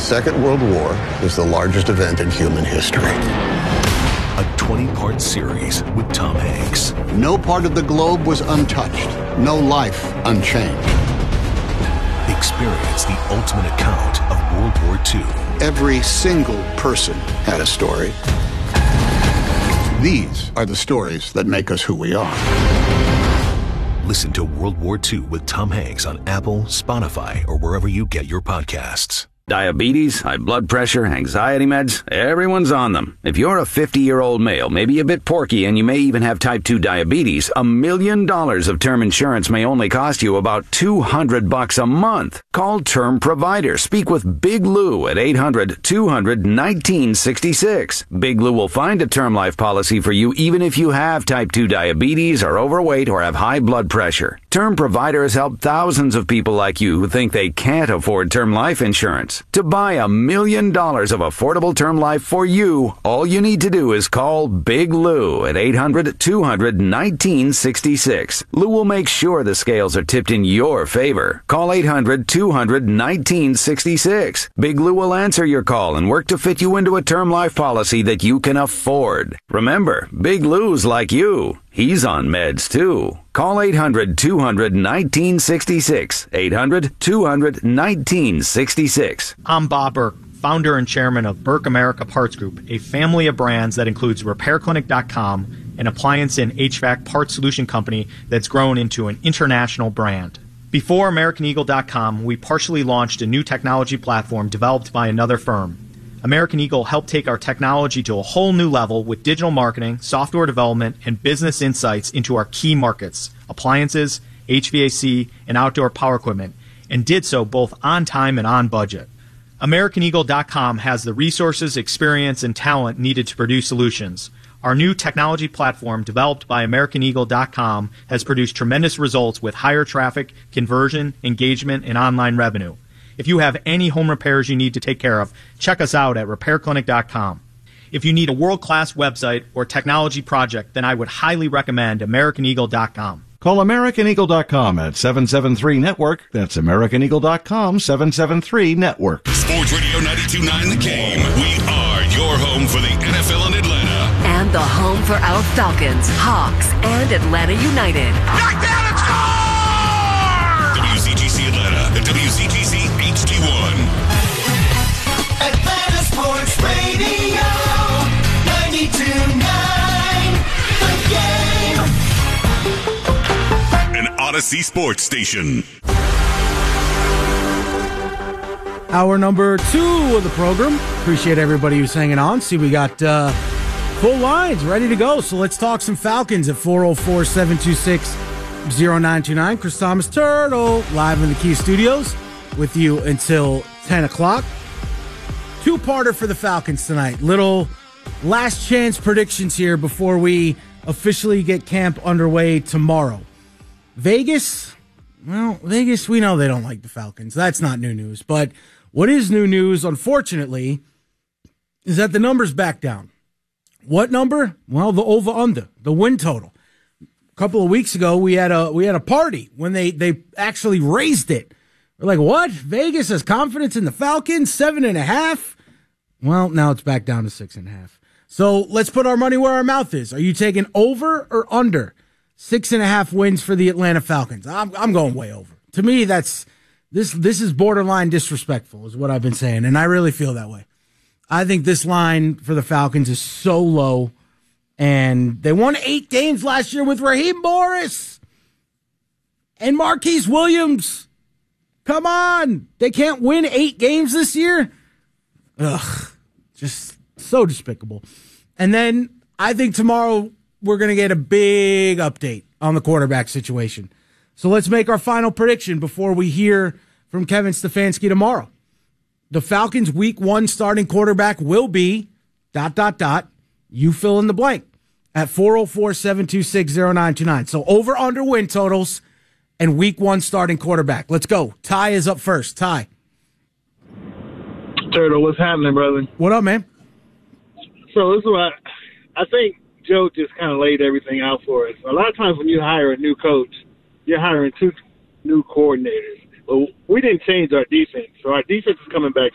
Second World War is the largest event in human history. A 20-part series with Tom Hanks. No part of the globe was untouched. No life unchanged. Experience the ultimate account of World War II. Every single person had a story. These are the stories that make us who we are. Listen to World War II with Tom Hanks on Apple, Spotify, or wherever you get your podcasts. Diabetes, high blood pressure, anxiety meds, everyone's on them. If you're a 50-year-old male, maybe a bit porky, and you may even have type 2 diabetes, $1 million of term insurance may only cost you about $200 a month. Call Term Provider. Speak with Big Lou at 800-200-1966. Big Lou will find a term life policy for you even if you have type 2 diabetes, are overweight, or have high blood pressure. Term Provider has helped thousands of people like you who think they can't afford term life insurance. To buy $1 million of affordable term life for you, all you need to do is call Big Lou at 800-200-1966. Lou will make sure the scales are tipped in your favor. Call 800-200-1966. Big Lou will answer your call and work to fit you into a term life policy that you can afford. Remember, Big Lou's like you. He's on meds, too. Call 800-200-1966. 800-200-1966. I'm Bob Burke, founder and chairman of Burke America Parts Group, a family of brands that includes RepairClinic.com, an appliance and HVAC parts solution company that's grown into an international brand. Before AmericanEagle.com, we partially launched a new technology platform developed by another firm. American Eagle helped take our technology to a whole new level with digital marketing, software development, and business insights into our key markets, appliances, HVAC, and outdoor power equipment, and did so both on time and on budget. AmericanEagle.com has the resources, experience, and talent needed to produce solutions. Our new technology platform, developed by AmericanEagle.com, has produced tremendous results with higher traffic, conversion, engagement, and online revenue. If you have any home repairs you need to take care of, check us out at RepairClinic.com. If you need a world-class website or technology project, then I would highly recommend AmericanEagle.com. Call AmericanEagle.com at 773-NETWORK. That's AmericanEagle.com, 773-NETWORK. Sports Radio 92.9 The Game. We are your home for the NFL in Atlanta. And the home for our Falcons, Hawks, and Atlanta United. Knock down and score! WCGC Atlanta, the WCGC HD1. Atlanta Sports Radio, 92.9 The Game. An Odyssey Sports Station. Hour number 2 of the program. Appreciate everybody who's hanging on. See, we got full lines ready to go. So let's talk some Falcons at 404-726-0929. Chris Thomas Turtle live in the Key Studios with you until 10 o'clock. Two-parter for the Falcons tonight. Little last chance predictions here before we officially get camp underway tomorrow. Vegas, we know they don't like the Falcons. That's not new news. But what is new news, unfortunately, is that the number's back down. What number? Well, the over-under, the win total. A couple of weeks ago, we had a party when they actually raised it. We're like, what? Vegas has confidence in the Falcons? 7.5? Well, now it's back down to 6.5. So let's put our money where our mouth is. Are you taking over or under 6.5 wins for the Atlanta Falcons? I'm going way over. To me, this is borderline disrespectful, is what I've been saying, and I really feel that way. I think this line for the Falcons is so low, and they won 8 games last year with Raheem Morris and Marquise Williams. Come on. They can't win 8 games this year? Ugh, just so despicable. And then I think tomorrow we're going to get a big update on the quarterback situation. So let's make our final prediction before we hear from Kevin Stefanski tomorrow. The Falcons' Week 1 starting quarterback will be ... You fill in the blank at 404-726-0929. So over under win totals and Week 1 starting quarterback. Let's go. Ty is up first. Ty. Turtle, what's happening, brother? What up, man? So this is what I think Joe just kind of laid everything out for us. A lot of times when you hire a new coach, you're hiring 2 new coordinators. Well, we didn't change our defense, so our defense is coming back